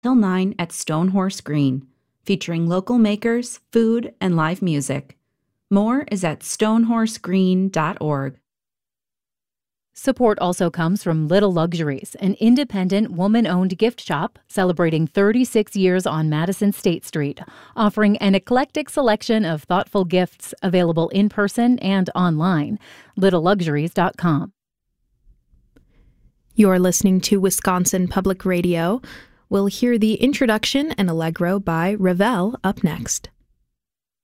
till 9 at Stonehorse Green, featuring local makers, food, and live music. More is at stonehorsegreen.org. Support also comes from Little Luxuries, an independent, woman-owned gift shop celebrating 36 years on Madison State Street, offering an eclectic selection of thoughtful gifts available in person and online. littleluxuries.com. You're listening to Wisconsin Public Radio. We'll hear the introduction and Allegro by Ravel up next.